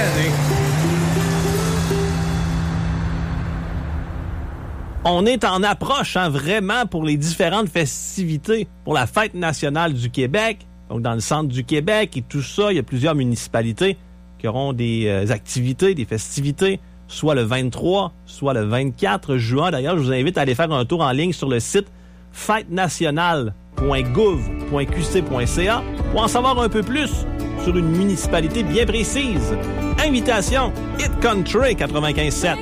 année. On est en approche, vraiment, pour les différentes festivités pour la Fête nationale du Québec. Donc, dans le centre du Québec et tout ça, il y a plusieurs municipalités qui auront des activités, des festivités, soit le 23, soit le 24 juin. D'ailleurs, je vous invite à aller faire un tour en ligne sur le site fêtenationale.gouv.qc.ca pour en savoir un peu plus sur une municipalité bien précise. Invitation, Hit Country 95.7.